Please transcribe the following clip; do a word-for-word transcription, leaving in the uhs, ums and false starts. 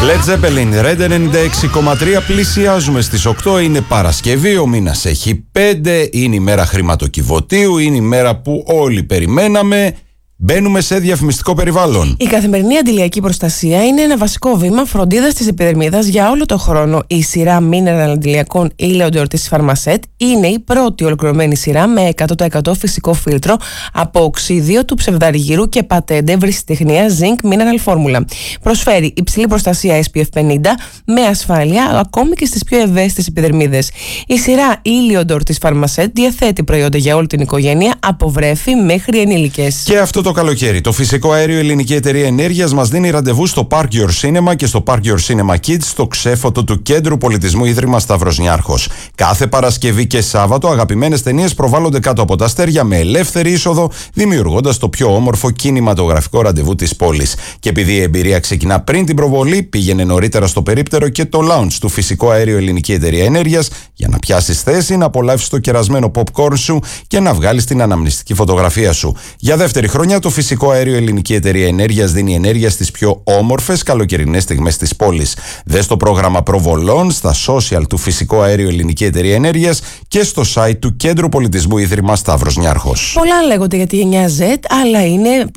Led Zeppelin, Red ενενήντα έξι κόμμα τρία, πλησιάζουμε στις οκτώ, είναι Παρασκευή, ο μήνας έχει πέντε, είναι η μέρα χρηματοκιβωτίου, είναι η μέρα που όλοι περιμέναμε. Μπαίνουμε σε διαφημιστικό περιβάλλον. Η καθημερινή αντιλιακή προστασία είναι ένα βασικό βήμα φροντίδας της επιδερμίδας για όλο τον χρόνο. Η σειρά Mineral αντιλιακών Iliodor της Pharmasset είναι η πρώτη ολοκληρωμένη σειρά με εκατό τοις εκατό φυσικό φίλτρο από οξύδιο του ψευδαργύρου και πατέντε ευρυσιτεχνία Zinc Mineral Formula. Προσφέρει υψηλή προστασία ες πι εφ πενήντα με ασφάλεια ακόμη και στις πιο ευαίσθητες επιδερμίδες. Η σειρά Iliodor της Pharmasset διαθέτει προϊόντα για όλη την οικογένεια από βρέφη μέχρι ενήλικες. Και αυτό το Το καλοκαίρι, το φυσικό αέριο Ελληνική Εταιρεία Ενέργειας μας δίνει ραντεβού στο Park Your Cinema και στο Park Your Cinema Kids στο ξέφωτο του Κέντρου Πολιτισμού Ίδρυμα Σταύρος Νιάρχος. Κάθε Παρασκευή και Σάββατο αγαπημένες ταινίες προβάλλονται κάτω από τα αστέρια με ελεύθερη είσοδο, δημιουργώντας το πιο όμορφο κινηματογραφικό ραντεβού της πόλης. Και επειδή η εμπειρία ξεκινά πριν την προβολή, πήγαινε νωρίτερα στο περίπτερο και το lounge του Φυσικό Αέριο Ελληνική Εταιρεία Ενέργειας για να πιάσεις θέση, να απολαύσεις το κερασμένο popcorn σου και να βγάλεις την αναμνηστική φωτογραφία σου. Για δεύτερη χρονιά, το Φυσικό Αέριο Ελληνική Εταιρεία Ενέργειας δίνει ενέργεια στις πιο όμορφες καλοκαιρινές στιγμές της πόλης. Δες το πρόγραμμα προβολών στα social του Φυσικό Αέριο Ελληνική Εταιρεία Ενέργειας και στο site του Κέντρου Πολιτισμού Ίδρυμα Σταύρος Νιάρχος. Πολλά λέγονται για τη γενιά Z, αλλά είναι